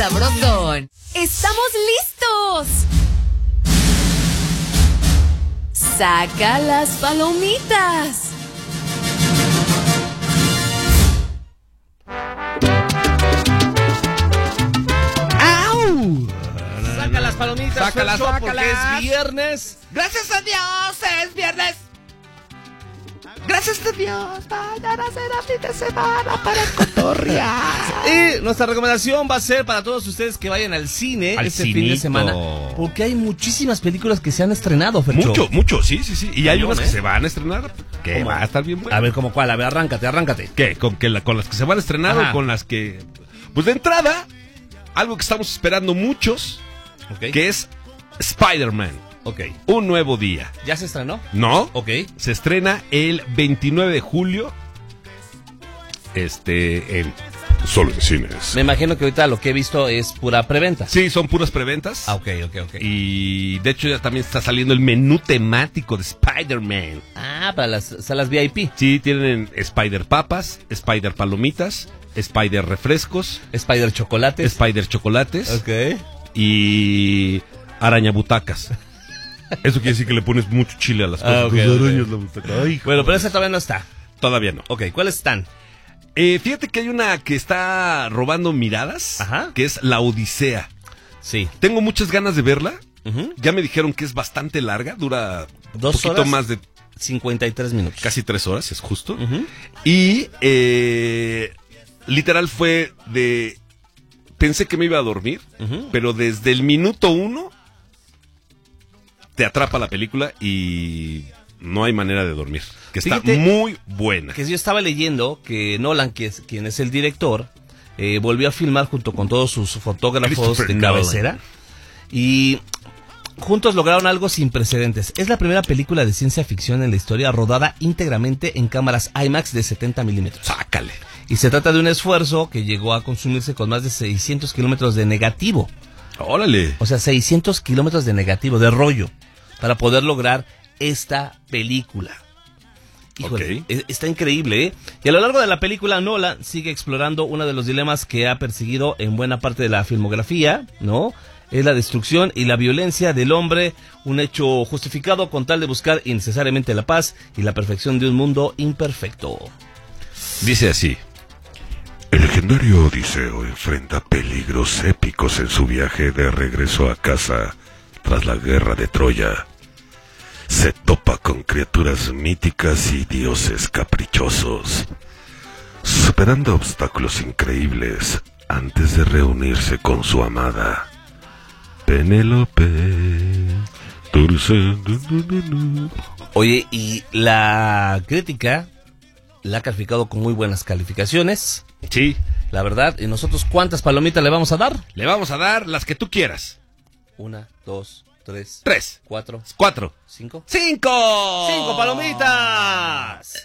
sabrosón. ¡Estamos listos! Saca las palomitas. ¡Au! Saca las palomitas, Sácalas, Fercho, sácalas. porque es viernes. Gracias a Dios, es viernes. Gracias a Dios, mañana será fin de semana para cotorrear. Y nuestra recomendación va a ser para todos ustedes que vayan al cine Al este fin de cinito. semana. Porque hay muchísimas películas que se han estrenado, Fercho. Mucho, sí. Y hay Cañón, unas que se van a estrenar que ¿Cómo? va a estar bien bueno. A ver, ¿cómo cuál? A ver, arráncate. ¿Qué? ¿Con las que se van a estrenar Ajá. o con las que...? Pues de entrada, algo que estamos esperando muchos, Ok. que es Spider-Man, Ok. un nuevo día. ¿Ya se estrenó? ¿No? Ok. Se estrena el 29 de julio, en solo en cines. Me imagino que ahorita lo que he visto es pura preventa. Sí, son puras preventas. Ah, ok. Y de hecho ya también está saliendo el menú temático de Spider-Man. Ah, para las salas VIP. Sí, tienen Spider Papas, Spider Palomitas, Spider Refrescos, Spider Chocolates. Spider Chocolates Ok. y Araña Butacas. Eso quiere decir que le pones mucho chile a las cosas. Ah, ok, Tus ok. arañas, la butaca. Ay, Bueno, pero esa todavía no está. todavía no. Ok, ¿cuáles están? Fíjate que hay una que está robando miradas, Ajá. que es La Odisea. Sí. Tengo muchas ganas de verla. Ujú. Ya me dijeron que es bastante larga, dura un 2 poquito horas. más de 53 minutos. casi 3 horas, es justo. Ujú. Y literal fue de... Pensé que me iba a dormir, Ujú. pero desde el minuto 1 te atrapa la película y no hay manera de dormir. Que está Fíjate muy buena. Que yo estaba leyendo que Nolan, quien es el director, volvió a filmar junto con todos sus fotógrafos Christopher de Nolan. cabecera. Y juntos lograron algo sin precedentes. Es la primera película de ciencia ficción en la historia rodada íntegramente en cámaras IMAX de 70 milímetros. Sácale. Y se trata de un esfuerzo que llegó a consumirse con más de 600 kilómetros de negativo. Órale. O sea, 600 kilómetros de negativo, de rollo, para poder lograr esta película. Híjole, Ok. está increíble, ¿eh? Y a lo largo de la película, Nolan sigue explorando uno de los dilemas que ha perseguido en buena parte de la filmografía, ¿no? Es la destrucción y la violencia del hombre, un hecho justificado con tal de buscar innecesariamente la paz y la perfección de un mundo imperfecto. Dice así. El legendario Odiseo enfrenta peligros épicos en su viaje de regreso a casa tras la guerra de Troya. Se topa con criaturas míticas y dioses caprichosos, superando obstáculos increíbles antes de reunirse con su amada Penélope. Oye, y la crítica la ha calificado con muy buenas calificaciones. Sí, La verdad, ¿y nosotros cuántas palomitas le vamos a dar? le vamos a dar las que tú quieras. 1, 2, 3, 3, 4, 4, 5. 5. 5 palomitas.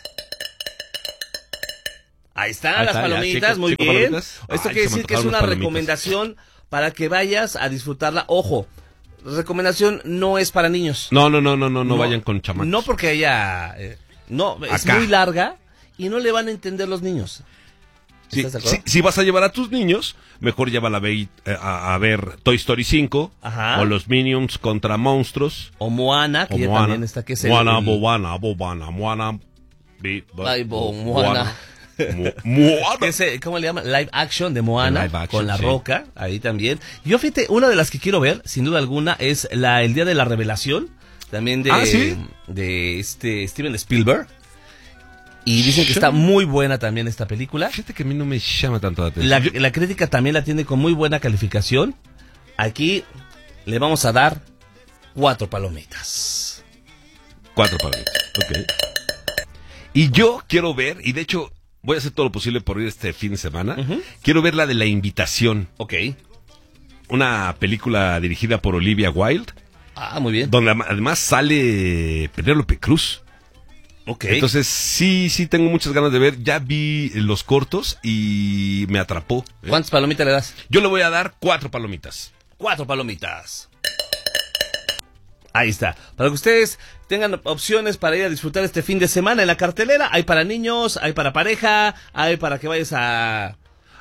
Ahí están Ahí las está, ya, palomitas, cinco- muy cinco bien. palomitas. Esto Ay, quiere se me decir que es antojaron una las palomitas. recomendación para que vayas a disfrutarla. Ojo, recomendación no es para niños. No vayan con chamacos. No porque haya... no, es Acá. muy larga y no le van a entender los niños. Sí, ¿Estás de acuerdo? si vas a llevar a tus niños, mejor llévala a ver Toy Story 5 Ajá. o los Minions contra monstruos. O Moana, que O ya Moana. también está, que es el... Moana, el- Moana. Ay, Moana. Moana. Que ese, ¿cómo le llaman? Live action de Moana, El live action, con La sí. Roca, ahí también. Yo fíjate, una de las que quiero ver, sin duda alguna, es El Día de la Revelación, también de, ¿sí? de Steven Spielberg. Y dicen que está muy buena también esta película. Fíjate que a mí no me llama tanto la atención. La crítica también la tiene con muy buena calificación. Aquí le vamos a dar 4 palomitas. 4 palomitas. Ok. Y yo quiero ver, y de hecho voy a hacer todo lo posible por ir este fin de semana. Ujú. Quiero ver la de La Invitación, Ok. una película dirigida por Olivia Wilde, Ah, muy bien. donde además sale Penélope Cruz. Ok. Entonces sí tengo muchas ganas de ver. Ya vi los cortos y me atrapó. ¿Cuántas palomitas le das? Yo le voy a dar 4 palomitas. 4 palomitas. Ahí está. Para que ustedes tengan opciones para ir a disfrutar este fin de semana en la cartelera. Hay para niños, hay para pareja, hay para que vayas a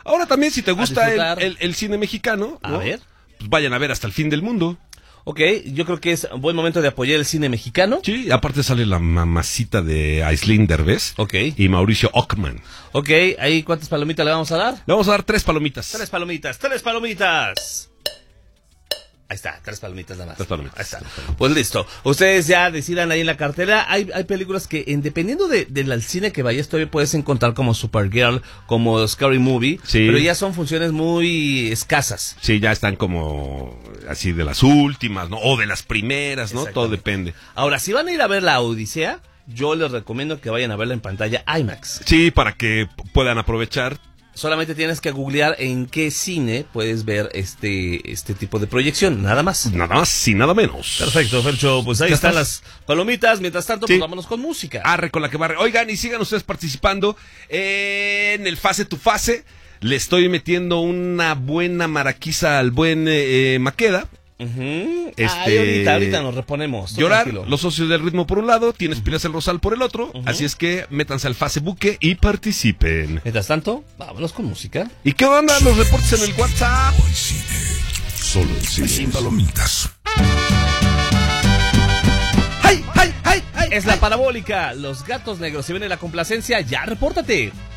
Ahora también, si te gusta disfrutar. el cine mexicano, A ¿no? ver. Pues vayan a ver Hasta el fin del mundo. Ok, yo creo que es un buen momento de apoyar el cine mexicano. Sí, aparte sale la mamacita de Aislinn Derbez Ok. y Mauricio Ockman. Ok, ¿ahí cuántas palomitas le vamos a dar? Le vamos a dar 3 palomitas. 3 palomitas, 3 palomitas. Ahí está, 3 palomitas nada más. 3 palomitas. Ahí está. Pues listo. Ustedes ya decidan ahí en la cartera. Hay películas que, dependiendo del cine que vayas, todavía puedes encontrar como Supergirl, como Scary Movie. Sí. Pero ya son funciones muy escasas. Sí, ya están como así de las últimas, ¿no? O de las primeras, ¿no? Todo depende. Ahora, si van a ir a ver La Odisea, yo les recomiendo que vayan a verla en pantalla IMAX. Sí, para que puedan aprovechar. Solamente tienes que googlear en qué cine puedes ver este tipo de proyección, nada más. Nada más y nada menos. Perfecto, Fercho, pues ahí ¿Ya están estás? las palomitas. Mientras tanto, Sí. pues vámonos con música. Arre con la que barre. Oigan, y sigan ustedes participando en el Fase tu Fase. Le estoy metiendo una buena maraquiza al buen Maqueda. Ay, ahorita nos reponemos. Tú Llorar, tranquilo. los socios del ritmo por un lado, tienes Pilas el Rosal por el otro. Así es que métanse al Fase Buque y participen. Mientras tanto, vámonos con música. ¿Y qué onda los reportes en el WhatsApp? Hoy cine, solo el cine sin palomitas. ¡Ay, ay, ay, ay! Es la parabólica. Los gatos negros. Si viene la complacencia, ya repórtate.